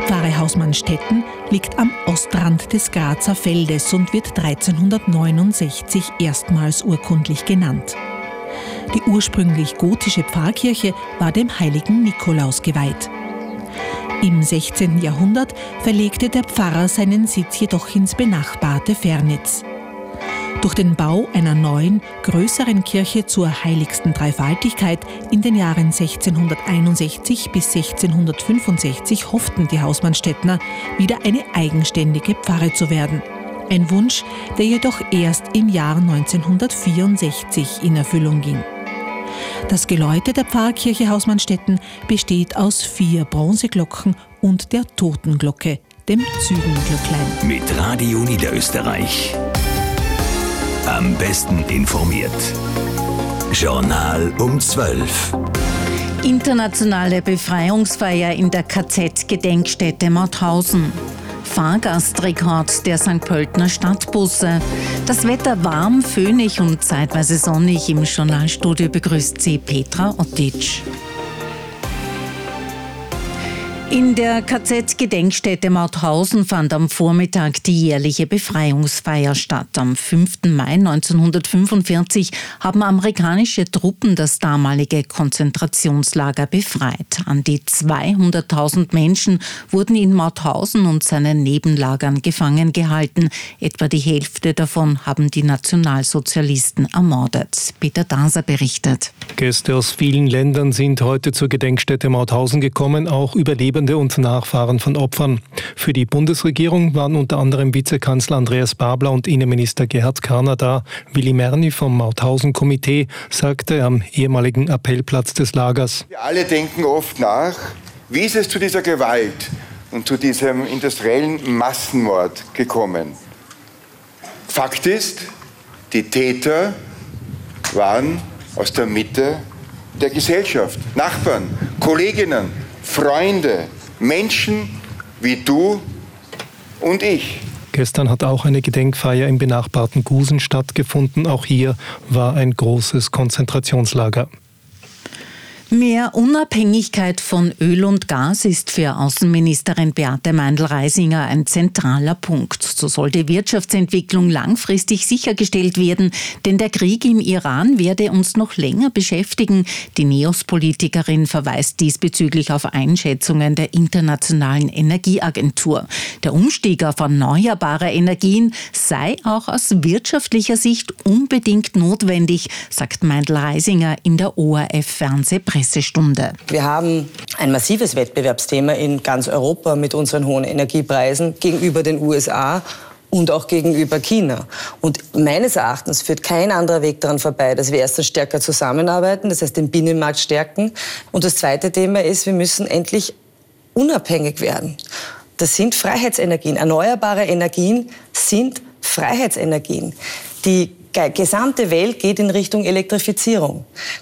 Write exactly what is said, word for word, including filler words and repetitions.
Die Pfarre Hausmannstetten liegt am Ostrand des Grazer Feldes und wird dreizehnhundertneunundsechzig erstmals urkundlich genannt. Die ursprünglich gotische Pfarrkirche war dem heiligen Nikolaus geweiht. Im sechzehnten Jahrhundert verlegte der Pfarrer seinen Sitz jedoch ins benachbarte Fernitz. Durch den Bau einer neuen, größeren Kirche zur heiligsten Dreifaltigkeit in den Jahren sechzehnhunderteinundsechzig bis sechzehnhundertfünfundsechzig hofften die Hausmannstettner, wieder eine eigenständige Pfarre zu werden. Ein Wunsch, der jedoch erst im Jahr neunzehnhundertvierundsechzig in Erfüllung ging. Das Geläute der Pfarrkirche Hausmannstetten besteht aus vier Bronzeglocken und der Totenglocke, dem Zügenglöcklein. Mit Radio Niederösterreich. Am besten informiert. Journal um zwölf. Internationale Befreiungsfeier in der K Z-Gedenkstätte Mauthausen. Fahrgastrekord der Sankt Pöltener Stadtbusse. Das Wetter warm, föhnig und zeitweise sonnig. Im Journalstudio begrüßt sie Petra Ottitsch. In der K Z-Gedenkstätte Mauthausen fand am Vormittag die jährliche Befreiungsfeier statt. Am fünften Mai neunzehnhundertfünfundvierzig haben amerikanische Truppen das damalige Konzentrationslager befreit. An die zweihunderttausend Menschen wurden in Mauthausen und seinen Nebenlagern gefangen gehalten. Etwa die Hälfte davon haben die Nationalsozialisten ermordet. Peter Daser berichtet. Gäste aus vielen Ländern sind heute zur Gedenkstätte Mauthausen gekommen, auch Überlebende und Nachfahren von Opfern. Für die Bundesregierung waren unter anderem Vizekanzler Andreas Babler und Innenminister Gerhard Karner da. Willi Merni vom Mauthausen-Komitee sagte am ehemaligen Appellplatz des Lagers: Wir alle denken oft nach, wie ist es zu dieser Gewalt und zu diesem industriellen Massenmord gekommen? Fakt ist, die Täter waren aus der Mitte der Gesellschaft. Nachbarn, Kolleginnen, Freunde, Menschen wie du und ich. Gestern hat auch eine Gedenkfeier im benachbarten Gusen stattgefunden. Auch hier war ein großes Konzentrationslager. Mehr Unabhängigkeit von Öl und Gas ist für Außenministerin Beate Meindl-Reisinger ein zentraler Punkt. So soll die Wirtschaftsentwicklung langfristig sichergestellt werden, denn der Krieg im Iran werde uns noch länger beschäftigen. Die NEOS-Politikerin verweist diesbezüglich auf Einschätzungen der Internationalen Energieagentur. Der Umstieg auf erneuerbare Energien sei auch aus wirtschaftlicher Sicht unbedingt notwendig, sagt Meindl-Reisinger in der O R F-Fernsehpresse. Wir haben ein massives Wettbewerbsthema in ganz Europa mit unseren hohen Energiepreisen gegenüber den U S A und auch gegenüber China. Und meines Erachtens führt kein anderer Weg daran vorbei, dass wir erstens stärker zusammenarbeiten, das heißt den Binnenmarkt stärken. Und das zweite Thema ist, wir müssen endlich unabhängig werden. Das sind Freiheitsenergien. Erneuerbare Energien sind Freiheitsenergien. Die Die gesamte Welt geht in Richtung Elektrifizierung.